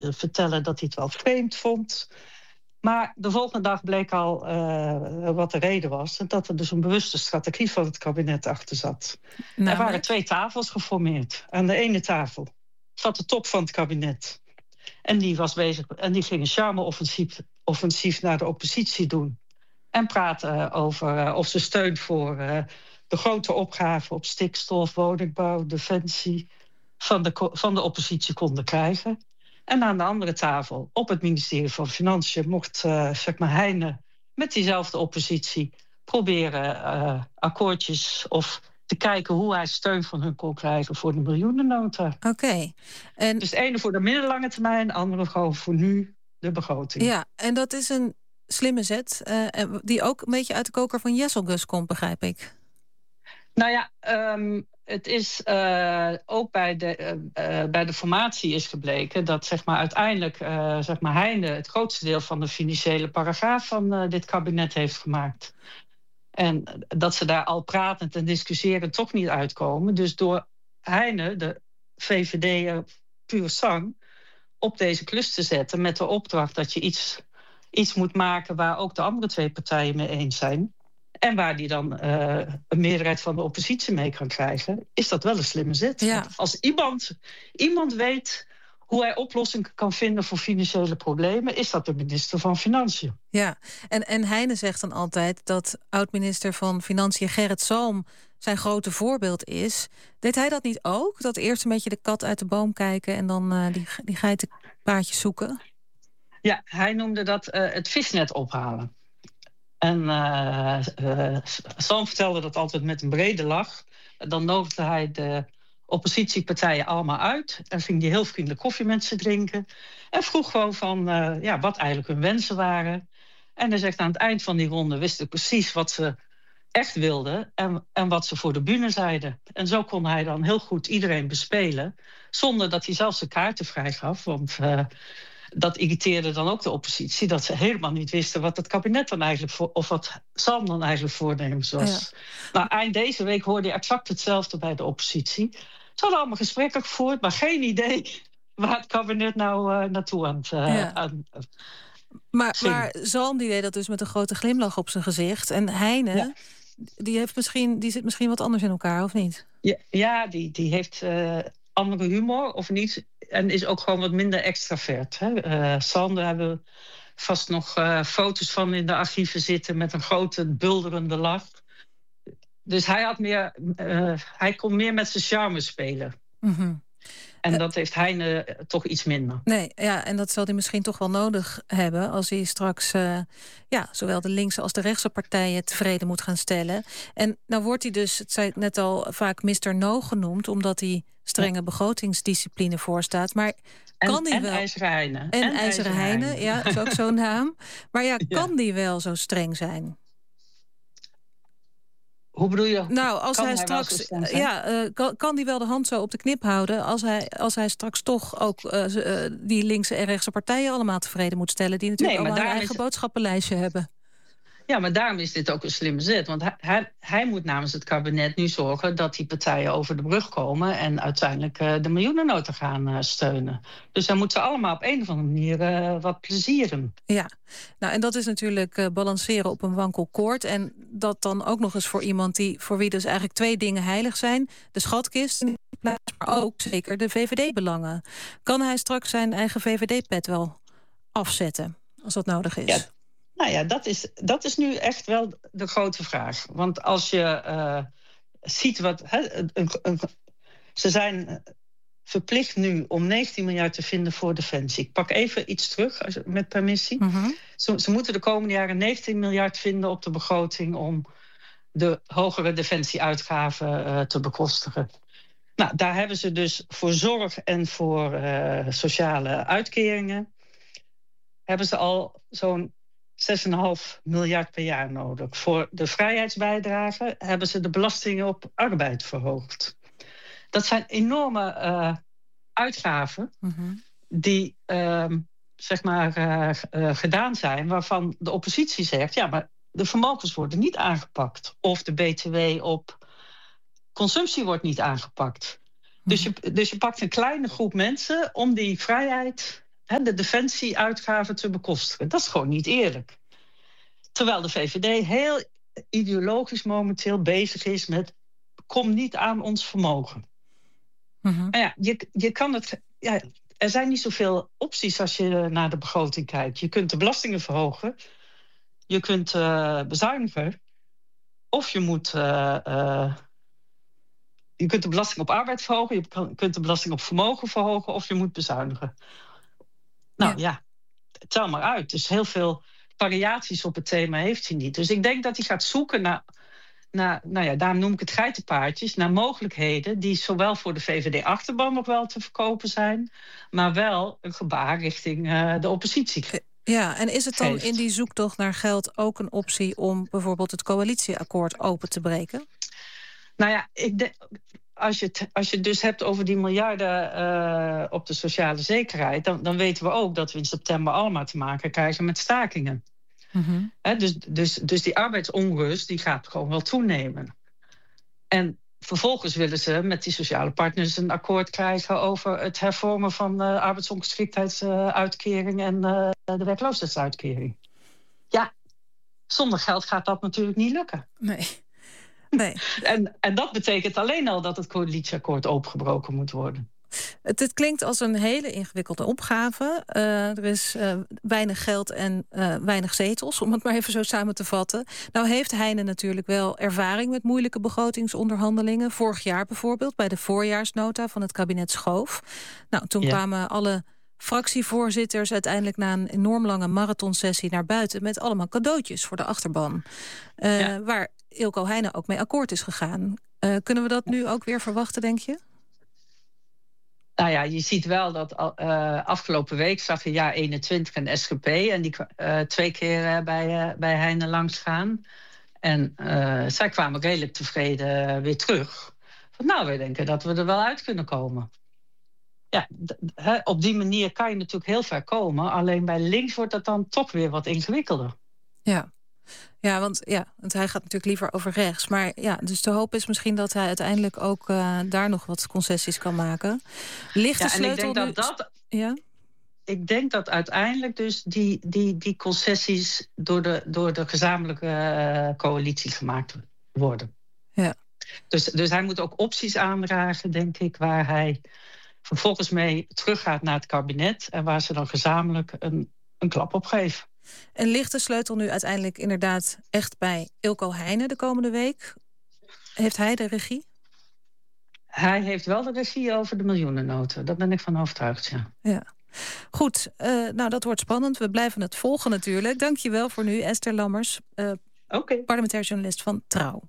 vertellen dat hij het wel vreemd vond. Maar de volgende dag bleek al wat de reden was. En dat er dus een bewuste strategie van het kabinet achter zat. Er waren 2 tafels geformeerd. Aan de ene tafel zat de top van het kabinet. En die was bezig. En die ging een charme-offensief naar de oppositie doen. En praten over of ze steun voor de grote opgaven op stikstof, woningbouw, defensie van de oppositie konden krijgen. En aan de andere tafel, op het ministerie van Financiën, mocht Heijnen met diezelfde oppositie proberen akkoordjes of te kijken hoe hij steun van hun kon krijgen voor de miljoenennota. Oké. En dus de ene voor de middellange termijn, de andere gewoon voor nu de begroting. Ja, en dat is een slimme zet die ook een beetje uit de koker van Jesselgus komt, begrijp ik. Nou ja, het is ook bij de formatie is gebleken dat uiteindelijk Heijnen het grootste deel van de financiële paragraaf van dit kabinet heeft gemaakt. En dat ze daar al pratend en discussiërend toch niet uitkomen. Dus door Heijnen, de VVD puur sang, op deze klus te zetten met de opdracht dat je iets moet maken waar ook de andere 2 partijen mee eens zijn. En waar die dan een meerderheid van de oppositie mee kan krijgen, is dat wel een slimme zet. Ja. Als iemand weet hoe hij oplossingen kan vinden voor financiële problemen, is dat de minister van Financiën. Ja, en Heijnen zegt dan altijd dat oud-minister van Financiën Gerrit Salm zijn grote voorbeeld is. Deed hij dat niet ook? Dat eerst een beetje de kat uit de boom kijken en dan die geitenpaadjes zoeken? Ja, hij noemde dat het visnet ophalen. En Salm vertelde dat altijd met een brede lach. Dan nodigde hij de oppositiepartijen allemaal uit. En ging hij heel vriendelijk koffie met ze drinken. En vroeg gewoon van wat eigenlijk hun wensen waren. En hij zegt aan het eind van die ronde wist ik precies wat ze echt wilden. En wat ze voor de bühne zeiden. En zo kon hij dan heel goed iedereen bespelen. Zonder dat hij zelfs de kaarten vrijgaf. Want dat irriteerde dan ook de oppositie. Dat ze helemaal niet wisten wat het kabinet dan eigenlijk of wat Salm dan eigenlijk voornemens was. Ja. Nou, eind deze week hoorde je exact hetzelfde bij de oppositie. Ze hadden allemaal gesprekken gevoerd, maar geen idee waar het kabinet nou naartoe aan Maar Salm die deed dat dus met een grote glimlach op zijn gezicht. En Heijnen, die zit misschien wat anders in elkaar, of niet? Ja, die heeft andere humor, of niet. En is ook gewoon wat minder extravert. Salm, daar hebben we vast nog foto's van in de archieven zitten met een grote bulderende lach. Dus hij kon meer met zijn charme spelen. Mm-hmm. En dat heeft Heijnen toch iets minder. Nee, ja, en dat zal hij misschien toch wel nodig hebben als hij straks zowel de linkse als de rechtse partijen tevreden moet gaan stellen. En nou wordt hij dus, het zei ik net al, vaak Mr. No genoemd, omdat hij strenge begrotingsdiscipline voorstaat. Maar kan die wel? IJzeren Heijnen. En IJzeren Heijnen, ja, is ook zo'n naam. Maar kan die wel zo streng zijn? Hoe bedoel je? Nou, als hij straks kan hij wel de hand zo op de knip houden als hij straks toch ook die linkse en rechtse partijen allemaal tevreden moet stellen, die natuurlijk allemaal een eigen boodschappenlijstje hebben. Ja, maar daarom is dit ook een slimme zet. Want hij moet namens het kabinet nu zorgen dat die partijen over de brug komen en uiteindelijk de miljoenennota gaan steunen. Dus hij moet ze allemaal op een of andere manier wat plezieren. Ja, nou en dat is natuurlijk balanceren op een wankel koord. En dat dan ook nog eens voor iemand voor wie dus eigenlijk 2 dingen heilig zijn. De schatkist, maar ook zeker de VVD-belangen. Kan hij straks zijn eigen VVD-pet wel afzetten als dat nodig is? Ja. Nou ja, dat is nu echt wel de grote vraag. Want als je ziet wat... ze zijn verplicht nu om 19 miljard te vinden voor defensie. Ik pak even iets terug met permissie. Mm-hmm. Ze moeten de komende jaren 19 miljard vinden op de begroting om de hogere defensieuitgaven te bekostigen. Nou, daar hebben ze dus voor zorg en voor sociale uitkeringen hebben ze al zo'n 6,5 miljard per jaar nodig. Voor de vrijheidsbijdrage hebben ze de belastingen op arbeid verhoogd. Dat zijn enorme uitgaven die gedaan zijn, waarvan de oppositie zegt, ja, maar de vermogens worden niet aangepakt. Of de BTW op consumptie wordt niet aangepakt. Dus je pakt een kleine groep mensen om die vrijheid de defensieuitgaven te bekostigen. Dat is gewoon niet eerlijk. Terwijl de VVD heel ideologisch momenteel bezig is met... kom niet aan ons vermogen. Mm-hmm. Ja, je kan het... Ja, er zijn niet zoveel opties als je naar de begroting kijkt. Je kunt de belastingen verhogen. Je kunt bezuinigen. Of je moet... je kunt de belasting op arbeid verhogen. Je kunt de belasting op vermogen verhogen. Of je moet bezuinigen. Nou ja, tel maar uit. Dus heel veel variaties op het thema heeft hij niet. Dus ik denk dat hij gaat zoeken naar nou ja, daarom noem ik het geitenpaardjes, naar mogelijkheden die zowel voor de VVD-achterban nog wel te verkopen zijn, maar wel een gebaar richting de oppositie. Ja, en is het dan in die zoektocht naar geld ook een optie om bijvoorbeeld het coalitieakkoord open te breken? Nou ja, als je het dus hebt over die miljarden op de sociale zekerheid, dan weten we ook dat we in september allemaal te maken krijgen met stakingen. Mm-hmm. Dus die arbeidsonrust die gaat gewoon wel toenemen. En vervolgens willen ze met die sociale partners een akkoord krijgen over het hervormen van de arbeidsongeschiktheidsuitkering en de werkloosheidsuitkering. Ja, zonder geld gaat dat natuurlijk niet lukken. Nee. En dat betekent alleen al dat het coalitieakkoord opengebroken moet worden. Het klinkt als een hele ingewikkelde opgave. Er is weinig geld en weinig zetels, om het maar even zo samen te vatten. Nou heeft Heine natuurlijk wel ervaring met moeilijke begrotingsonderhandelingen. Vorig jaar bijvoorbeeld, bij de voorjaarsnota van het kabinet Schoof. Nou, toen kwamen alle fractievoorzitters uiteindelijk na een enorm lange marathonsessie naar buiten met allemaal cadeautjes voor de achterban. Waar Ilko Heine ook mee akkoord is gegaan. Kunnen we dat nu ook weer verwachten, denk je? Nou ja, je ziet wel dat afgelopen week zag je jaar 21 en SGP... en die 2 keer bij Heine langs gaan. En zij kwamen redelijk tevreden weer terug. Van, wij denken dat we er wel uit kunnen komen. Ja, op die manier kan je natuurlijk heel ver komen. Alleen bij links wordt dat dan toch weer wat ingewikkelder. Ja, want hij gaat natuurlijk liever over rechts. Maar ja, dus de hoop is misschien dat hij uiteindelijk ook daar nog wat concessies kan maken. Ligt de sleutel ik denk dat uiteindelijk dus die concessies door de gezamenlijke coalitie gemaakt worden. Ja. Dus hij moet ook opties aandragen, denk ik, waar hij vervolgens mee teruggaat naar het kabinet en waar ze dan gezamenlijk een klap op geven. En ligt de sleutel nu uiteindelijk inderdaad echt bij Ilko Heine de komende week? Heeft hij de regie? Hij heeft wel de regie over de miljoenennota. Daar ben ik van overtuigd, ja. Goed, dat wordt spannend. We blijven het volgen natuurlijk. Dank je wel voor nu, Esther Lammers, parlementair journalist van Trouw.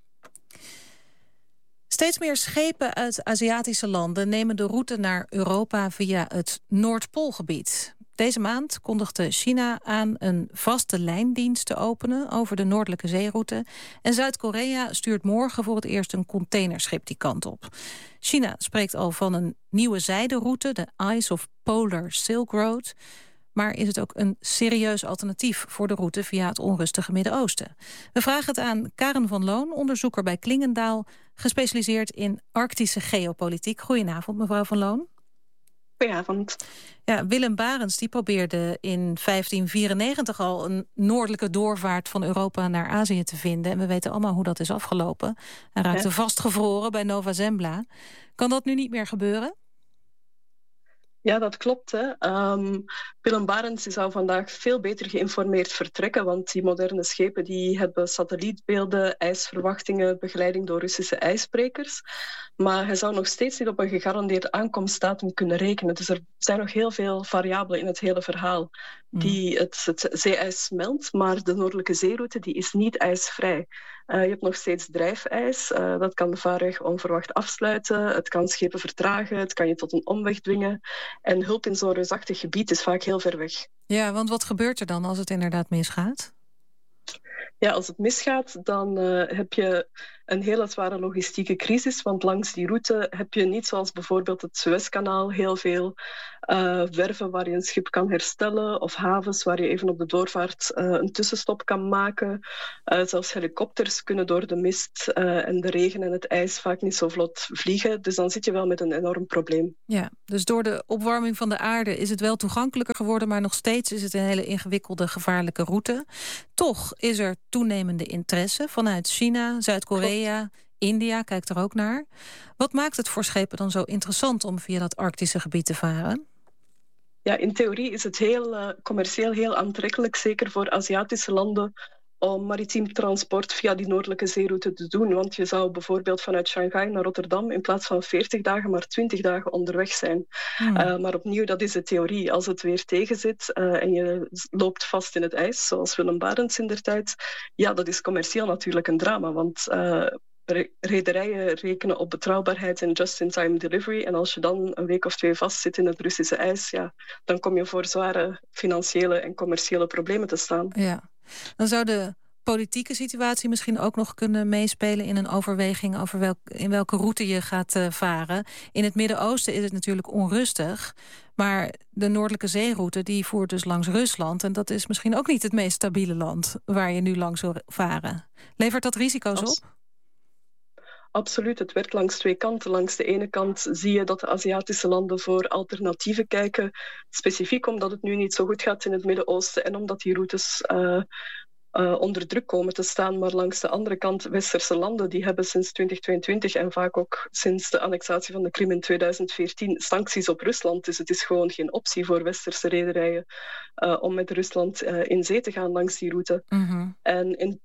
Steeds meer schepen uit Aziatische landen nemen de route naar Europa via het Noordpoolgebied. Deze maand kondigde China aan een vaste lijndienst te openen over de Noordelijke Zeeroute. En Zuid-Korea stuurt morgen voor het eerst een containerschip die kant op. China spreekt al van een nieuwe zijderoute, de Eyes of Polar Silk Road. Maar is het ook een serieus alternatief voor de route via het onrustige Midden-Oosten? We vragen het aan Karen van Loon, onderzoeker bij Klingendaal, gespecialiseerd in Arctische geopolitiek. Goedenavond, mevrouw van Loon. Goedenavond. Ja, Willem Barents die probeerde in 1594 al een noordelijke doorvaart van Europa naar Azië te vinden. En we weten allemaal hoe dat is afgelopen. Hij raakte vastgevroren bij Nova Zembla. Kan dat nu niet meer gebeuren? Ja, dat klopt. Willem Barents zou vandaag veel beter geïnformeerd vertrekken, want die moderne schepen die hebben satellietbeelden, ijsverwachtingen, begeleiding door Russische ijsbrekers. Maar hij zou nog steeds niet op een gegarandeerde aankomstdatum kunnen rekenen. Dus er zijn nog heel veel variabelen in het hele verhaal die het zeeijs smelt, maar de Noordelijke Zeeroute die is niet ijsvrij. Je hebt nog steeds drijfijs. Dat kan de vaarweg onverwacht afsluiten. Het kan schepen vertragen. Het kan je tot een omweg dwingen. En hulp in zo'n reusachtig gebied is vaak heel ver weg. Ja, want wat gebeurt er dan als het inderdaad misgaat? Ja, als het misgaat, dan heb je een hele zware logistieke crisis, want langs die route heb je niet zoals bijvoorbeeld het Suezkanaal heel veel werven waar je een schip kan herstellen of havens waar je even op de doorvaart een tussenstop kan maken. Zelfs helikopters kunnen door de mist en de regen en het ijs vaak niet zo vlot vliegen. Dus dan zit je wel met een enorm probleem. Ja, dus door de opwarming van de aarde is het wel toegankelijker geworden, maar nog steeds is het een hele ingewikkelde, gevaarlijke route. Toch is er toenemende interesse vanuit China, Zuid-Korea, India kijkt er ook naar. Wat maakt het voor schepen dan zo interessant om via dat Arctische gebied te varen? Ja, in theorie is het commercieel heel aantrekkelijk, zeker voor Aziatische landen, om maritiem transport via die noordelijke zeeroute te doen. Want je zou bijvoorbeeld vanuit Shanghai naar Rotterdam in plaats van 40 dagen maar 20 dagen onderweg zijn. Maar opnieuw, dat is de theorie. Als het weer tegenzit en je loopt vast in het ijs, zoals Willem Barents indertijd, ja, dat is commercieel natuurlijk een drama. Want rederijen rekenen op betrouwbaarheid en just-in-time delivery. En als je dan een week of 2 vastzit in het Russische ijs, ja, dan kom je voor zware financiële en commerciële problemen te staan. Ja. Dan zou de politieke situatie misschien ook nog kunnen meespelen in een overweging over in welke route je gaat varen. In het Midden-Oosten is het natuurlijk onrustig, maar de Noordelijke Zeeroute die voert dus langs Rusland en dat is misschien ook niet het meest stabiele land waar je nu langs wil varen. Levert dat risico's op? Absoluut, het werkt langs 2 kanten. Langs de ene kant zie je dat de Aziatische landen voor alternatieven kijken, specifiek omdat het nu niet zo goed gaat in het Midden-Oosten en omdat die routes onder druk komen te staan. Maar langs de andere kant, westerse landen, die hebben sinds 2022 en vaak ook sinds de annexatie van de Krim in 2014 sancties op Rusland. Dus het is gewoon geen optie voor westerse rederijen om met Rusland in zee te gaan langs die route. En in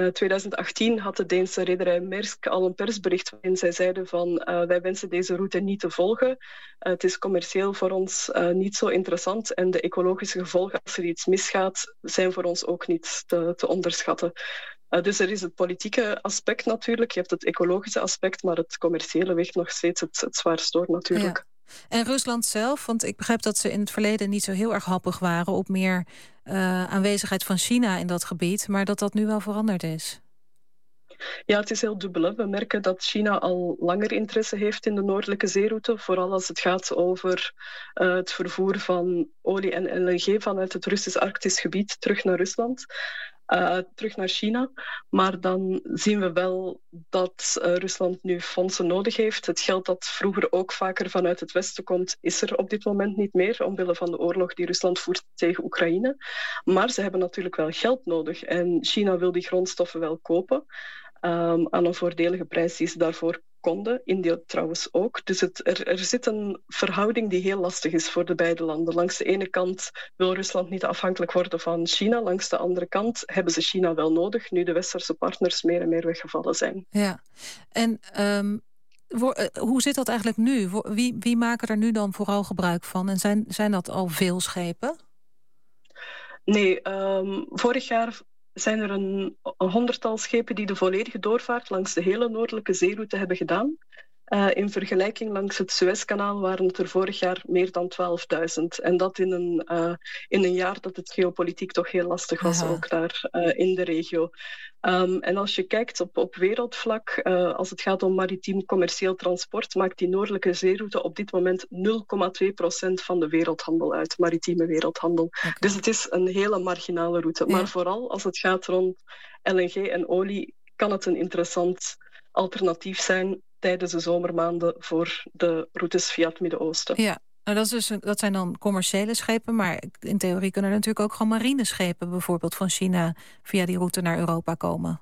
2018 had de Deense rederij Maersk al een persbericht waarin zij zeiden van wij wensen deze route niet te volgen. Het is commercieel voor ons niet zo interessant en de ecologische gevolgen als er iets misgaat zijn voor ons ook niet te onderschatten. Dus er is het politieke aspect natuurlijk, je hebt het ecologische aspect, maar het commerciële weegt nog steeds het zwaarst door natuurlijk. Ja. En Rusland zelf, want ik begrijp dat ze in het verleden niet zo heel erg happig waren op meer aanwezigheid van China in dat gebied, maar dat nu wel veranderd is. Ja, het is heel dubbel. We merken dat China al langer interesse heeft in de Noordelijke Zeeroute, vooral als het gaat over het vervoer van olie en LNG vanuit het Russisch-Arktisch gebied terug naar Rusland. Terug naar China. Maar dan zien we wel dat Rusland nu fondsen nodig heeft. Het geld dat vroeger ook vaker vanuit het Westen komt, is er op dit moment niet meer, omwille van de oorlog die Rusland voert tegen Oekraïne. Maar ze hebben natuurlijk wel geld nodig. En China wil die grondstoffen wel kopen. Aan een voordelige prijs die ze daarvoor konden. India trouwens ook. Dus er zit een verhouding die heel lastig is voor de beide landen. Langs de ene kant wil Rusland niet afhankelijk worden van China. Langs de andere kant hebben ze China wel nodig, nu de westerse partners meer en meer weggevallen zijn. Ja, en hoe zit dat eigenlijk nu? Wie maken er nu dan vooral gebruik van? En zijn dat al veel schepen? Nee, vorig jaar zijn er een 100-tal schepen die de volledige doorvaart langs de hele Noordelijke Zeeroute hebben gedaan. In vergelijking langs het Suezkanaal waren het er vorig jaar meer dan 12.000. En dat in een jaar dat het geopolitiek toch heel lastig was, ook daar in de regio. En als je kijkt op wereldvlak, als het gaat om maritiem commercieel transport, maakt die Noordelijke Zeeroute op dit moment 0,2% van de wereldhandel uit, maritieme wereldhandel. Okay. Dus het is een hele marginale route. Ja. Maar vooral als het gaat rond LNG en olie, kan het een interessant alternatief zijn tijdens de zomermaanden voor de routes via het Midden-Oosten. Ja, nou dat zijn dan commerciële schepen, maar in theorie kunnen er natuurlijk ook gewoon marineschepen bijvoorbeeld van China via die route naar Europa komen.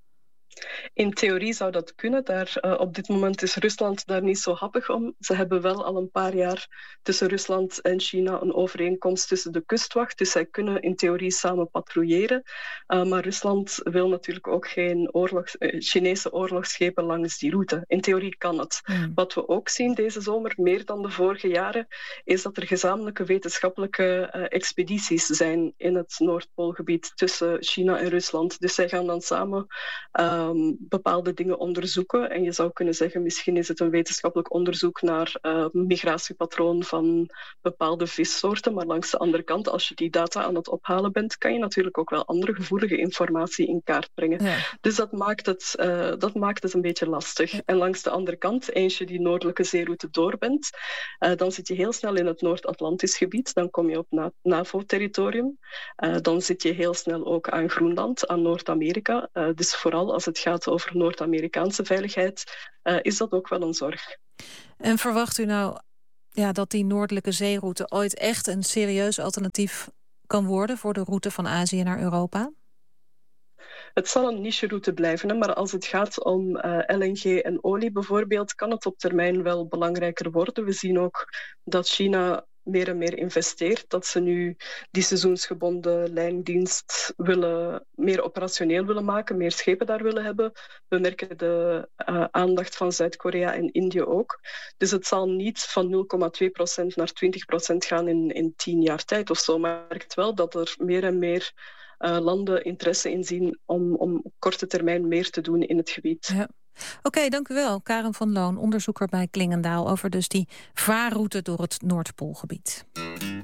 In theorie zou dat kunnen. Op dit moment is Rusland daar niet zo happig om. Ze hebben wel al een paar jaar tussen Rusland en China een overeenkomst tussen de kustwacht. Dus zij kunnen in theorie samen patrouilleren. Maar Rusland wil natuurlijk ook geen Chinese oorlogsschepen langs die route. In theorie kan het. Wat we ook zien deze zomer, meer dan de vorige jaren, is dat er gezamenlijke wetenschappelijke expedities zijn in het Noordpoolgebied tussen China en Rusland. Dus zij gaan dan samen bepaalde dingen onderzoeken. En je zou kunnen zeggen, misschien is het een wetenschappelijk onderzoek naar migratiepatroon van bepaalde vissoorten. Maar langs de andere kant, als je die data aan het ophalen bent, kan je natuurlijk ook wel andere gevoelige informatie in kaart brengen. Ja. Dus dat maakt het een beetje lastig. Ja. En langs de andere kant, eens je die noordelijke zeeroute door bent, dan zit je heel snel in het Noord-Atlantisch gebied. Dan kom je op NAVO-territorium. Dan zit je heel snel ook aan Groenland, aan Noord-Amerika. Dus vooral als het gaat over Noord-Amerikaanse veiligheid, is dat ook wel een zorg. En verwacht u nou dat die noordelijke zeeroute ooit echt een serieus alternatief kan worden voor de route van Azië naar Europa? Het zal een niche-route blijven, maar als het gaat om LNG en olie bijvoorbeeld, kan het op termijn wel belangrijker worden. We zien ook dat China meer en meer investeert, dat ze nu die seizoensgebonden lijndienst meer operationeel willen maken, meer schepen daar willen hebben. We merken de aandacht van Zuid-Korea en Indië ook. Dus het zal niet van 0,2% naar 20% gaan in 10 jaar tijd of zo, maar je merkt wel dat er meer en meer landen interesse in zien om op korte termijn meer te doen in het gebied. Ja. Oké, dank u wel. Karen van Loon, onderzoeker bij Klingendaal, over dus die vaarroute door het Noordpoolgebied.